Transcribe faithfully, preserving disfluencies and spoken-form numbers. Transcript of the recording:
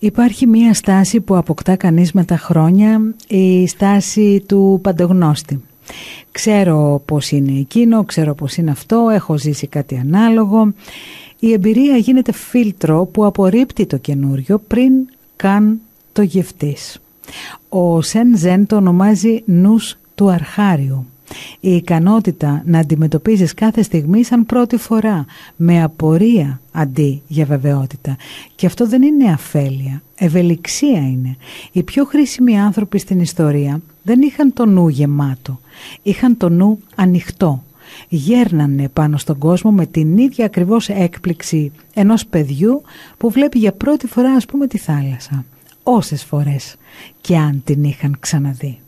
Υπάρχει μία στάση που αποκτά κανείς με τα χρόνια, η στάση του παντογνώστη. Ξέρω πώς είναι εκείνο, ξέρω πώς είναι αυτό, έχω ζήσει κάτι ανάλογο. Η εμπειρία γίνεται φίλτρο που απορρίπτει το καινούριο πριν καν το γευτείς. Ο Σεν Ζεν το ονομάζει νους του αρχάριου. Η ικανότητα να αντιμετωπίζεις κάθε στιγμή σαν πρώτη φορά, με απορία αντί για βεβαιότητα. Και αυτό δεν είναι αφέλεια, ευελιξία είναι. Οι πιο χρήσιμοι άνθρωποι στην ιστορία δεν είχαν το νου γεμάτο, είχαν το νου ανοιχτό. Γέρνανε πάνω στον κόσμο με την ίδια ακριβώς έκπληξη ενός παιδιού που βλέπει για πρώτη φορά, ας πούμε, τη θάλασσα. Όσες φορές και αν την είχαν ξαναδεί.